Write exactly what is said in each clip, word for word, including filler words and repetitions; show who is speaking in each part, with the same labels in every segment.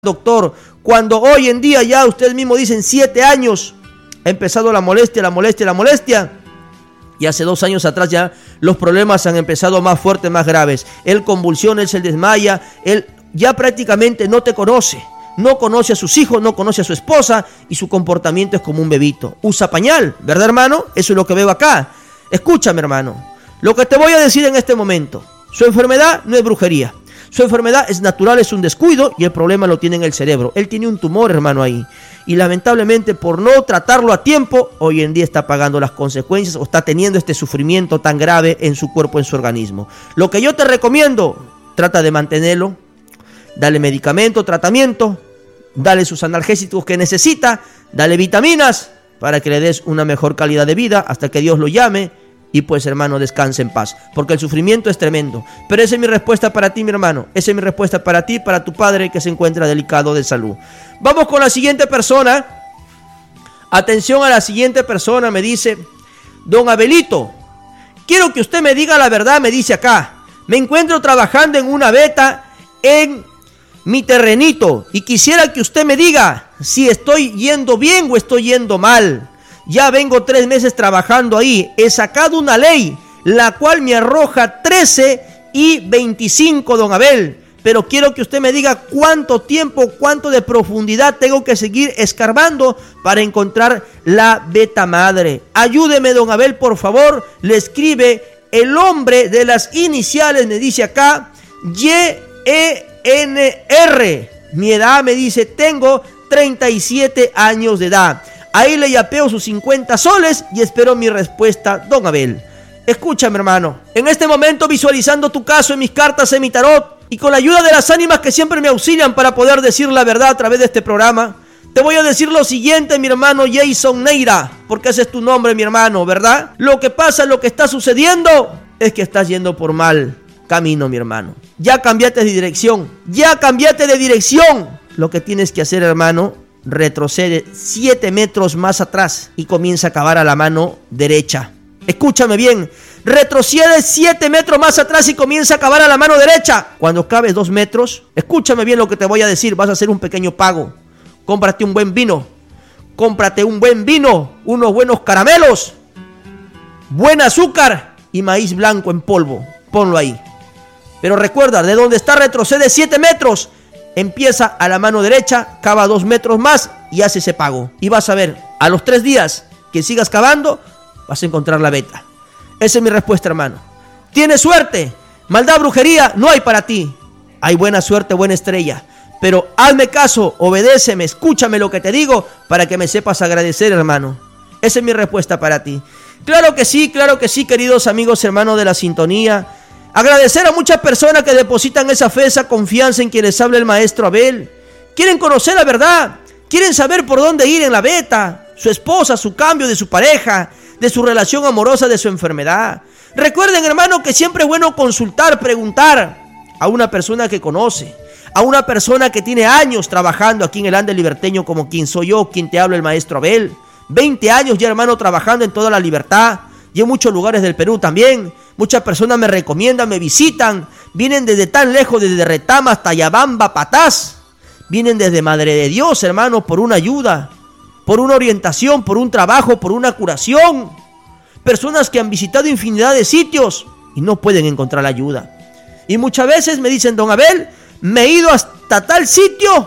Speaker 1: doctor, cuando hoy en día ya ustedes mismos dicen siete años, ha empezado la molestia, la molestia, la molestia, y hace dos años atrás ya los problemas han empezado más fuertes, más graves. Él convulsiona, él se desmaya, él ya prácticamente no te conoce, no conoce a sus hijos, no conoce a su esposa, y su comportamiento es como un bebito. Usa pañal, ¿verdad, hermano? Eso es lo que veo acá. Escúchame, hermano, lo que te voy a decir en este momento, su enfermedad no es brujería. Su enfermedad es natural, es un descuido, y el problema lo tiene en el cerebro. Él tiene un tumor, hermano, ahí. Y lamentablemente, por no tratarlo a tiempo, hoy en día está pagando las consecuencias o está teniendo este sufrimiento tan grave en su cuerpo, en su organismo. Lo que yo te recomiendo, trata de mantenerlo. Dale medicamento, tratamiento. Dale sus analgésicos que necesita. Dale vitaminas para que le des una mejor calidad de vida hasta que Dios lo llame. Y pues, hermano, descanse en paz, porque el sufrimiento es tremendo. Pero esa es mi respuesta para ti, mi hermano. Esa es mi respuesta para ti, para tu padre que se encuentra delicado de salud. Vamos con la siguiente persona. Atención a la siguiente persona. Me dice: don Abelito, quiero que usted me diga la verdad. Me dice acá: me encuentro trabajando en una veta en mi terrenito y quisiera que usted me diga si estoy yendo bien o estoy yendo mal. Ya vengo tres meses trabajando ahí. He sacado una ley, la cual me arroja trece y veinticinco, don Abel. Pero quiero que usted me diga cuánto tiempo, cuánto de profundidad tengo que seguir escarbando para encontrar la beta madre. Ayúdeme, don Abel, por favor. Le escribe el hombre de las iniciales, me dice acá, Y E N R. Mi edad, me dice, tengo treinta y siete años de edad. Ahí le yapeo sus cincuenta soles y espero mi respuesta, don Abel. Escúchame, hermano. En este momento, visualizando tu caso en mis cartas, en mi tarot, y con la ayuda de las ánimas que siempre me auxilian para poder decir la verdad a través de este programa, te voy a decir lo siguiente, mi hermano Jason Neira, porque ese es tu nombre, mi hermano, ¿verdad? Lo que pasa, lo que está sucediendo, es que estás yendo por mal camino, mi hermano. Ya cambiaste de dirección. Ya cambiaste de dirección. Lo que tienes que hacer, hermano, retrocede siete metros más atrás y comienza a cavar a la mano derecha. Escúchame bien, retrocede siete metros más atrás y comienza a cavar a la mano derecha. Cuando cabes dos metros, escúchame bien lo que te voy a decir, vas a hacer un pequeño pago. Cómprate un buen vino, cómprate un buen vino, unos buenos caramelos, buen azúcar y maíz blanco en polvo, ponlo ahí. Pero recuerda, de donde está retrocede siete metros. Empieza a la mano derecha, cava dos metros más y hace ese pago. Y vas a ver, a los tres días que sigas cavando, vas a encontrar la beta. Esa es mi respuesta, hermano. Tienes suerte. Maldad, brujería, no hay para ti. Hay buena suerte, buena estrella. Pero hazme caso, obedéceme, escúchame lo que te digo para que me sepas agradecer, hermano. Esa es mi respuesta para ti. Claro que sí, claro que sí, queridos amigos, hermanos de la sintonía. Agradecer a muchas personas que depositan esa fe, esa confianza en quien les habla el maestro Abel. Quieren conocer la verdad, quieren saber por dónde ir en la beta, su esposa, su cambio de su pareja, de su relación amorosa, de su enfermedad. Recuerden, hermano, que siempre es bueno consultar, preguntar a una persona que conoce, a una persona que tiene años trabajando aquí en el Ande Liberteño, como quien soy yo, quien te habla el maestro Abel. veinte años ya, hermano, trabajando en toda la libertad y en muchos lugares del Perú también. Muchas personas me recomiendan, me visitan, vienen desde tan lejos, desde Retama hasta Yabamba, Patás. Vienen desde Madre de Dios, hermano, por una ayuda, por una orientación, por un trabajo, por una curación. Personas que han visitado infinidad de sitios y no pueden encontrar la ayuda. Y muchas veces me dicen, don Abel, me he ido hasta tal sitio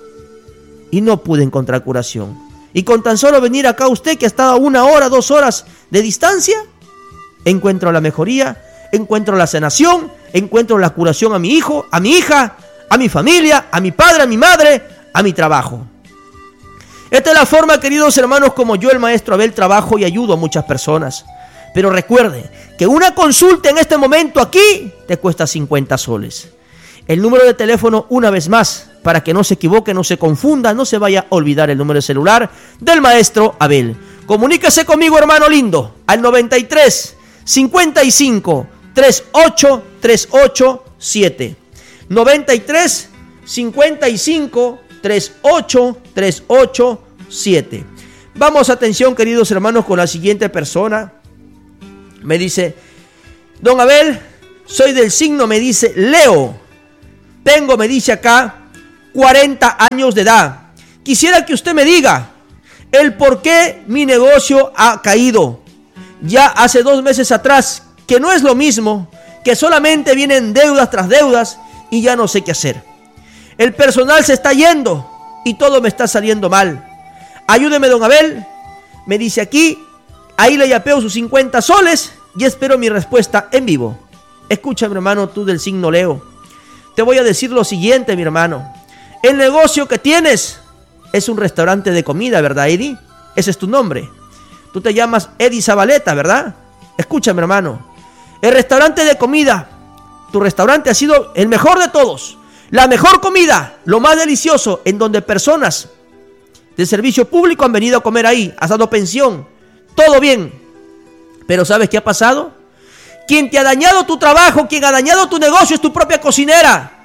Speaker 1: y no pude encontrar curación. Y con tan solo venir acá usted, que ha estado a una hora, dos horas de distancia, encuentro la mejoría, encuentro la sanación, encuentro la curación a mi hijo, a mi hija, a mi familia, a mi padre, a mi madre, a mi trabajo. Esta es la forma, queridos hermanos, como yo, el maestro Abel, trabajo y ayudo a muchas personas. Pero recuerde que una consulta en este momento aquí te cuesta cincuenta soles. El número de teléfono, una vez más, para que no se equivoque, no se confunda, no se vaya a olvidar el número de celular del maestro Abel. Comuníquese conmigo, hermano lindo, al noventa y tres, cincuenta y cinco, treinta y ocho, treinta y ocho, siete. noventa y tres, cincuenta y cinco, treinta y ocho, treinta y ocho, siete. Vamos, atención, queridos hermanos, con la siguiente persona. Me dice, don Abel, soy del signo, me dice, Leo. Tengo, me dice acá, cuarenta años de edad. Quisiera que usted me diga el por qué mi negocio ha caído. Ya hace dos meses atrás, que no es lo mismo, que solamente vienen deudas tras deudas y ya no sé qué hacer. El personal se está yendo y todo me está saliendo mal. Ayúdeme, don Abel. Me dice aquí, ahí le yapeo sus cincuenta soles y espero mi respuesta en vivo. Escucha, mi hermano, tú del signo Leo. Te voy a decir lo siguiente, mi hermano. El negocio que tienes es un restaurante de comida, ¿verdad, Eddie? Ese es tu nombre. Tú te llamas Eddie Zabaleta, ¿verdad? Escúchame, hermano. El restaurante de comida, tu restaurante ha sido el mejor de todos. La mejor comida, lo más delicioso, en donde personas de servicio público han venido a comer ahí, has dado pensión, todo bien. Pero ¿sabes qué ha pasado? Quien te ha dañado tu trabajo, quien ha dañado tu negocio es tu propia cocinera.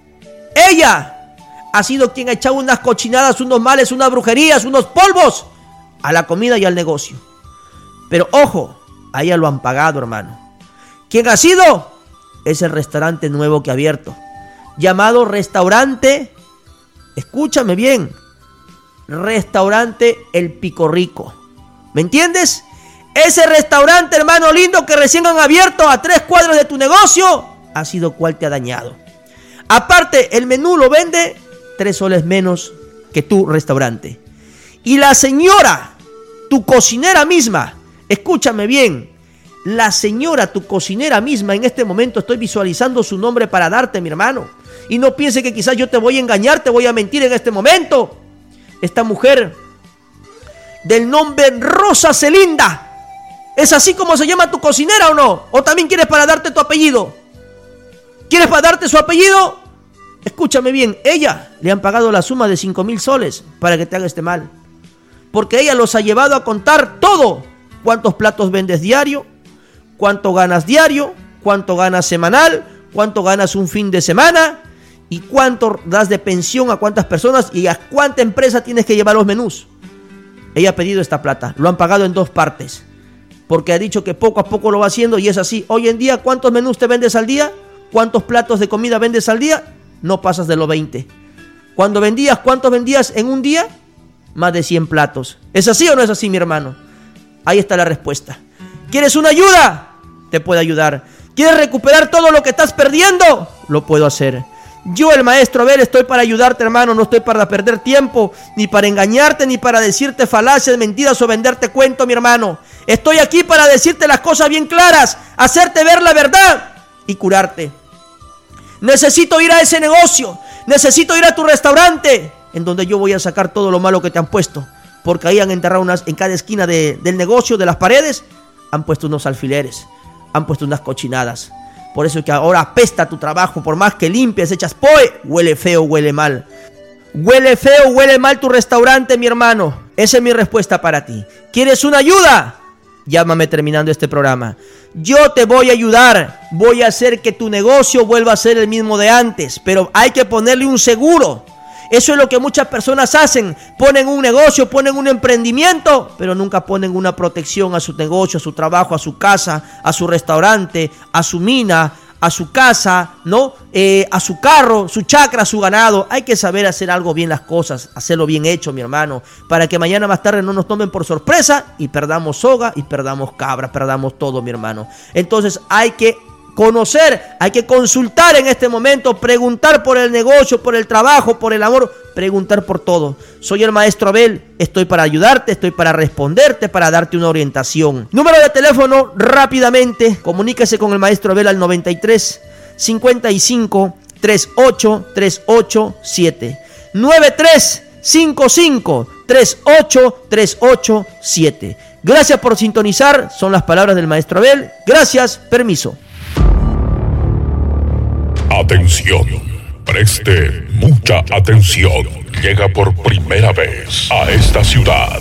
Speaker 1: Ella ha sido quien ha echado unas cochinadas, unos males, unas brujerías, unos polvos a la comida y al negocio. Pero ojo, a ella lo han pagado, hermano. ¿Quién ha sido? Es el restaurante nuevo que ha abierto, llamado Restaurante, escúchame bien, Restaurante El Pico Rico. ¿Me entiendes? Ese restaurante, hermano lindo, que recién han abierto a tres cuadras de tu negocio, ha sido cual te ha dañado. Aparte, el menú lo vende tres soles menos que tu restaurante. Y la señora, tu cocinera misma, escúchame bien, la señora, tu cocinera misma, en este momento estoy visualizando su nombre para darte, mi hermano. Y no piense que quizás yo te voy a engañar, te voy a mentir en este momento. Esta mujer, del nombre Rosa Celinda, ¿es así como se llama tu cocinera o no? ¿O también quieres para darte tu apellido? ¿Quieres para darte su apellido? Escúchame bien, ella le han pagado la suma de cinco mil soles para que te haga este mal. Porque ella los ha llevado a contar todo. ¿Cuántos platos vendes diario? ¿Cuánto ganas diario? ¿Cuánto ganas semanal? ¿Cuánto ganas un fin de semana? ¿Y cuánto das de pensión a cuántas personas? ¿Y a cuánta empresa tienes que llevar los menús? Ella ha pedido esta plata. Lo han pagado en dos partes. Porque ha dicho que poco a poco lo va haciendo y es así. Hoy en día, ¿cuántos menús te vendes al día? ¿Cuántos platos de comida vendes al día? No pasas de los veinte. Cuando vendías, ¿cuántos vendías en un día? Más de cien platos. ¿Es así o no es así, mi hermano? Ahí está la respuesta. ¿Quieres una ayuda? Te puedo ayudar. ¿Quieres recuperar todo lo que estás perdiendo? Lo puedo hacer. Yo, el maestro Abel, estoy para ayudarte, hermano. No estoy para perder tiempo, ni para engañarte, ni para decirte falacias, mentiras o venderte cuento, mi hermano. Estoy aquí para decirte las cosas bien claras, hacerte ver la verdad y curarte. Necesito ir a ese negocio, necesito ir a tu restaurante, en donde yo voy a sacar todo lo malo que te han puesto. Porque ahí han enterrado unas, en cada esquina de, del negocio, de las paredes, han puesto unos alfileres, han puesto unas cochinadas. Por eso es que ahora apesta tu trabajo, por más que limpies, echas poe, huele feo, huele mal. Huele feo, huele mal tu restaurante, mi hermano. Esa es mi respuesta para ti. ¿Quieres una ayuda? Llámame terminando este programa. Yo te voy a ayudar. Voy a hacer que tu negocio vuelva a ser el mismo de antes. Pero hay que ponerle un seguro. Eso es lo que muchas personas hacen. Ponen un negocio, ponen un emprendimiento, pero nunca ponen una protección a su negocio, a su trabajo, a su casa, a su restaurante, a su mina, a su casa, ¿no? Eh, a su carro, su chacra, su ganado. Hay que saber hacer algo bien las cosas, hacerlo bien hecho, mi hermano, para que mañana más tarde no nos tomen por sorpresa y perdamos soga y perdamos cabra, perdamos todo, mi hermano. Entonces hay que conocer, hay que consultar en este momento, preguntar por el negocio, por el trabajo, por el amor, preguntar por todo. Soy el maestro Abel, estoy para ayudarte, estoy para responderte, para darte una orientación. Número de teléfono, rápidamente, comuníquese con el maestro Abel al noventa y tres, cincuenta y cinco, treinta y ocho, treinta y ocho, siete. noventa y tres, cincuenta y cinco, treinta y ocho, treinta y ocho, siete. Gracias por sintonizar, son las palabras del maestro Abel. Gracias, permiso.
Speaker 2: Atención, preste mucha atención. Llega por primera vez a esta ciudad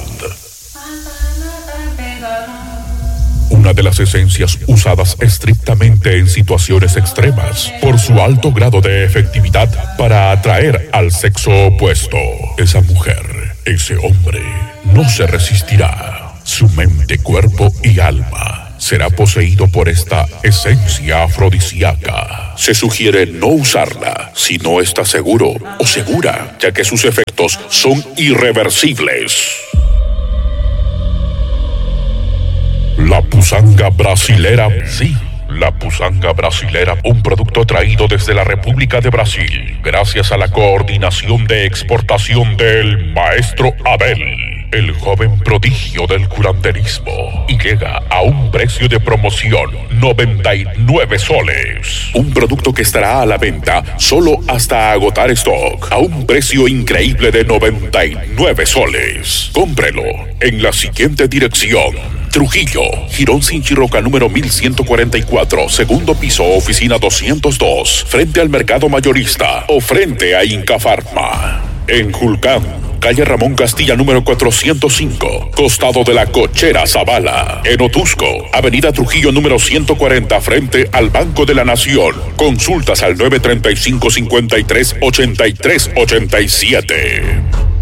Speaker 2: una de las esencias usadas estrictamente en situaciones extremas por su alto grado de efectividad para atraer al sexo opuesto. Esa mujer, ese hombre, no se resistirá. Su mente, cuerpo y alma será poseído por esta esencia afrodisíaca. Se sugiere no usarla si no está seguro o segura, ya que sus efectos son irreversibles. La pusanga brasilera, sí. La pusanga brasilera, un producto traído desde la República de Brasil, gracias a la coordinación de exportación del maestro Abel, el joven prodigio del curanderismo, y llega a un precio de promoción, noventa y nueve soles. Un producto que estará a la venta solo hasta agotar stock, a un precio increíble de noventa y nueve soles. Cómprelo en la siguiente dirección: Trujillo, Girón Sinchirroca número mil ciento cuarenta y cuatro, segundo piso, oficina doscientos dos, frente al mercado mayorista o frente a Inca Pharma. En Julcán, calle Ramón Castilla número cuatrocientos cinco, costado de la Cochera Zavala. En Otusco, avenida Trujillo número ciento cuarenta, frente al Banco de la Nación. Consultas al nueve tres cinco, cinco tres, ocho tres ocho siete.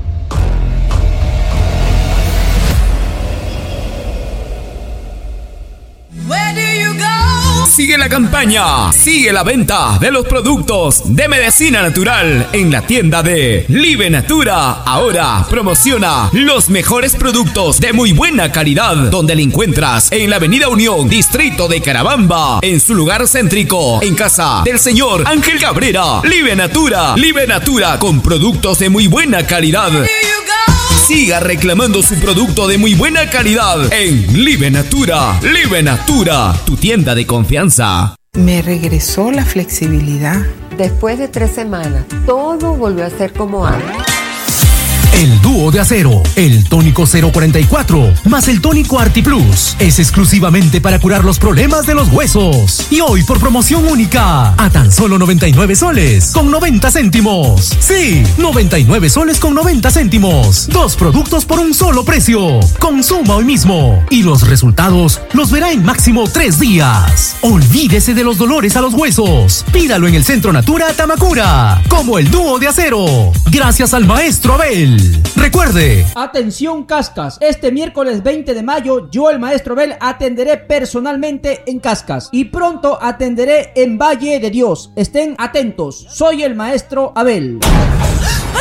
Speaker 3: Sigue la campaña, sigue la venta de los productos de medicina natural en la tienda de Live Natura. Ahora promociona los mejores productos de muy buena calidad, donde le encuentras en la Avenida Unión, distrito de Carabamba, en su lugar céntrico, en casa del señor Ángel Cabrera. Live Natura, Live Natura con productos de muy buena calidad. Siga reclamando su producto de muy buena calidad en Live Natura. Live Natura, tu tienda de confianza.
Speaker 4: Me regresó la flexibilidad.
Speaker 5: Después de tres semanas, todo volvió a ser como antes.
Speaker 6: El dúo de acero, el tónico cero cuarenta y cuatro, más el tónico ArtiPlus, es exclusivamente para curar los problemas de los huesos. Y hoy por promoción única, a tan solo noventa y nueve soles con noventa céntimos. Sí, noventa y nueve soles con noventa céntimos. Dos productos por un solo precio. Consuma hoy mismo y los resultados los verá en máximo tres días. Olvídese de los dolores a los huesos. Pídalo en el Centro Natura Tamacura, como el dúo de acero. Gracias al maestro Abel. Recuerde.
Speaker 7: Atención Cascas, este miércoles veinte de mayo yo, el maestro Abel, atenderé personalmente en Cascas y pronto atenderé en Valle de Dios. Estén atentos, soy el maestro Abel.